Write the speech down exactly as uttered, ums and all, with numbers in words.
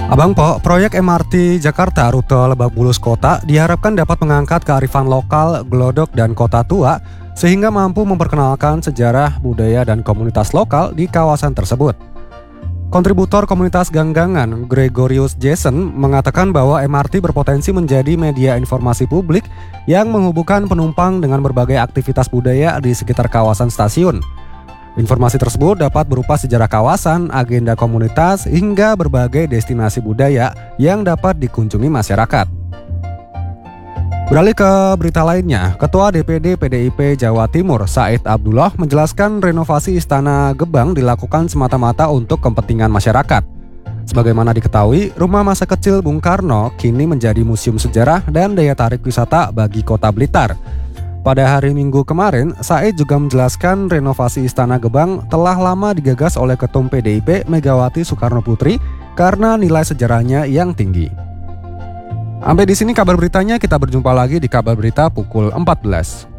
Abang Po, proyek M R T Jakarta rute Lebak Bulus Kota diharapkan dapat mengangkat kearifan lokal, Glodok, dan kota tua sehingga mampu memperkenalkan sejarah, budaya, dan komunitas lokal di kawasan tersebut. Kontributor komunitas Ganggangan, Gregorius Jason, mengatakan bahwa M R T berpotensi menjadi media informasi publik yang menghubungkan penumpang dengan berbagai aktivitas budaya di sekitar kawasan stasiun. Informasi tersebut dapat berupa sejarah kawasan, agenda komunitas, hingga berbagai destinasi budaya yang dapat dikunjungi masyarakat. Beralih ke berita lainnya, Ketua D P D P D I P Jawa Timur, Said Abdullah, menjelaskan renovasi Istana Gebang dilakukan semata-mata untuk kepentingan masyarakat. Sebagaimana diketahui, rumah masa kecil Bung Karno kini menjadi museum sejarah dan daya tarik wisata bagi Kota Blitar. Pada hari Minggu kemarin, Said juga menjelaskan renovasi Istana Gebang telah lama digagas oleh Ketum P D I P Megawati Soekarno Putri karena nilai sejarahnya yang tinggi. Sampai di sini kabar beritanya, kita berjumpa lagi di kabar berita pukul empat belas.